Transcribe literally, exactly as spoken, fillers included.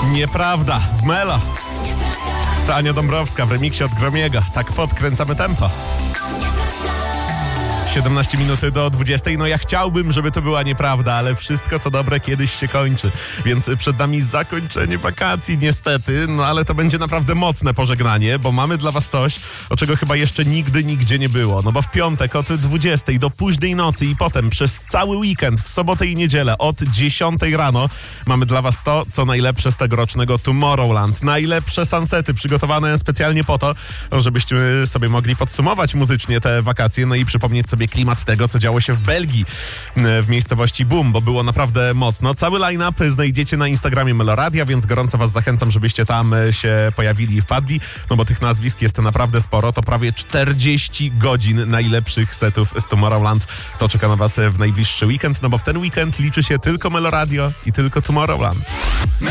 Nieprawda, w Melo. To Ania Dąbrowska w remiksie od Gromiego. Tak podkręcamy tempo. siedemnaście minut do dwudziestej. No ja chciałbym, żeby to była nieprawda, ale wszystko co dobre kiedyś się kończy. Więc przed nami zakończenie wakacji niestety, no ale to będzie naprawdę mocne pożegnanie, bo mamy dla was coś, o czego chyba jeszcze nigdy, nigdzie nie było. No bo w piątek od dwudziestej do późnej nocy i potem przez cały weekend, w sobotę i niedzielę od dziesiątej rano mamy dla was to, co najlepsze z tegorocznego Tomorrowland. Najlepsze sunsety przygotowane specjalnie po to, żebyście sobie mogli podsumować muzycznie te wakacje, no i przypomnieć sobie klimat tego, co działo się w Belgii, w miejscowości Boom, bo było naprawdę mocno. Cały line-up znajdziecie na Instagramie Meloradia, więc gorąco was zachęcam, żebyście tam się pojawili i wpadli, no bo tych nazwisk jest naprawdę sporo. To prawie czterdzieści godzin najlepszych setów z Tomorrowland. To czeka na was w najbliższy weekend, no bo w ten weekend liczy się tylko Meloradio i tylko Tomorrowland.